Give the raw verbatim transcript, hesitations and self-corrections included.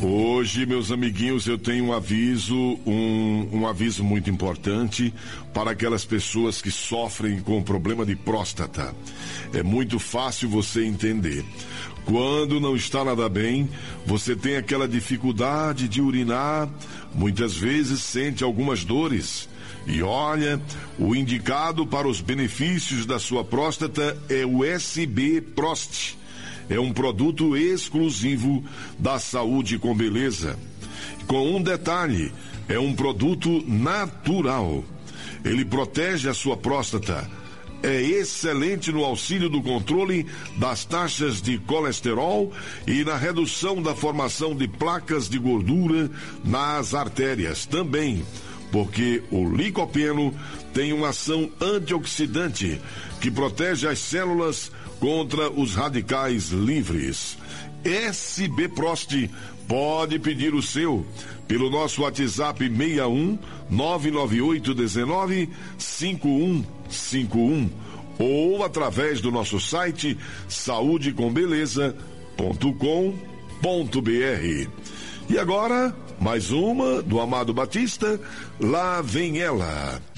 Hoje, meus amiguinhos, eu tenho um aviso, um, um aviso muito importante para aquelas pessoas que sofrem com problema de próstata. É muito fácil você entender. Quando não está nada bem, você tem aquela dificuldade de urinar, muitas vezes sente algumas dores. E olha, o indicado para os benefícios da sua próstata é o S B Prost. É um produto exclusivo da Saúde com Beleza. Com um detalhe, é um produto natural. Ele protege a sua próstata. É excelente no auxílio do controle das taxas de colesterol e na redução da formação de placas de gordura nas artérias. Também, porque o licopeno tem uma ação antioxidante que protege as células contra os radicais livres. S B Prost, pode pedir o seu pelo nosso WhatsApp seis um nove nove oito um nove cinco um cinco um ou através do nosso site saúde com beleza ponto com ponto br. E agora, mais uma do Amado Batista, Lá Vem Ela.